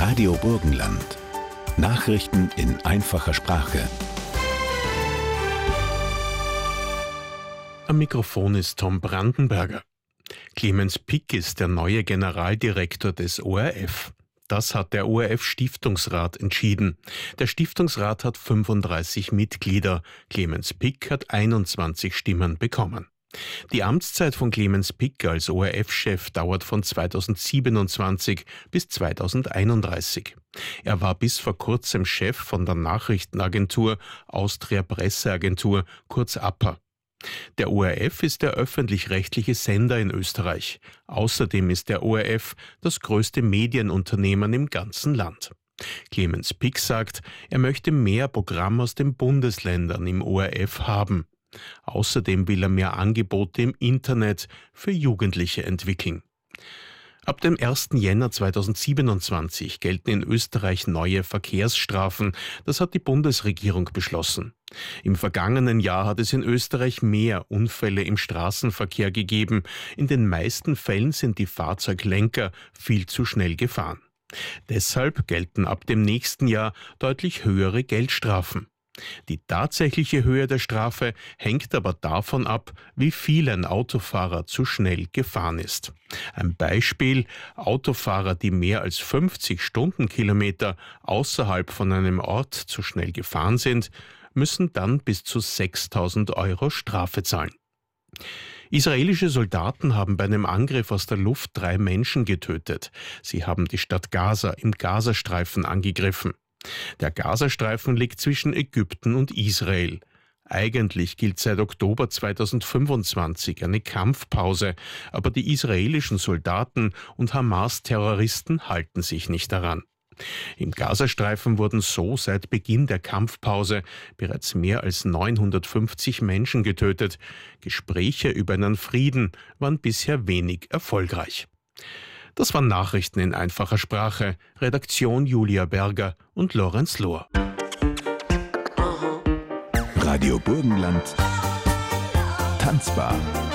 Radio Burgenland. Nachrichten in einfacher Sprache. Am Mikrofon ist Tom Brandenberger. Clemens Pick ist der neue Generaldirektor des ORF. Das hat der ORF-Stiftungsrat entschieden. Der Stiftungsrat hat 35 Mitglieder. Clemens Pick hat 21 Stimmen bekommen. Die Amtszeit von Clemens Pick als ORF-Chef dauert von 2027 bis 2031. Er war bis vor kurzem Chef von der Nachrichtenagentur Austria Presseagentur, kurz APA. Der ORF ist der öffentlich-rechtliche Sender in Österreich. Außerdem ist der ORF das größte Medienunternehmen im ganzen Land. Clemens Pick sagt, er möchte mehr Programm aus den Bundesländern im ORF haben. Außerdem will er mehr Angebote im Internet für Jugendliche entwickeln. Ab dem 1. Jänner 2027 gelten in Österreich neue Verkehrsstrafen. Das hat die Bundesregierung beschlossen. Im vergangenen Jahr hat es in Österreich mehr Unfälle im Straßenverkehr gegeben. In den meisten Fällen sind die Fahrzeuglenker viel zu schnell gefahren. Deshalb gelten ab dem nächsten Jahr deutlich höhere Geldstrafen. Die tatsächliche Höhe der Strafe hängt aber davon ab, wie viel ein Autofahrer zu schnell gefahren ist. Ein Beispiel: Autofahrer, die mehr als 50 Stundenkilometer außerhalb von einem Ort zu schnell gefahren sind, müssen dann bis zu 6.000 Euro Strafe zahlen. Israelische Soldaten haben bei einem Angriff aus der Luft 3 Menschen getötet. Sie haben die Stadt Gaza im Gazastreifen angegriffen. Der Gazastreifen liegt zwischen Ägypten und Israel. Eigentlich gilt seit Oktober 2025 eine Kampfpause, aber die israelischen Soldaten und Hamas-Terroristen halten sich nicht daran. Im Gazastreifen wurden so seit Beginn der Kampfpause bereits mehr als 950 Menschen getötet. Gespräche über einen Frieden waren bisher wenig erfolgreich. Das waren Nachrichten in einfacher Sprache. Redaktion Julia Berger und Lorenz Lohr. Radio Burgenland. Tanzbar.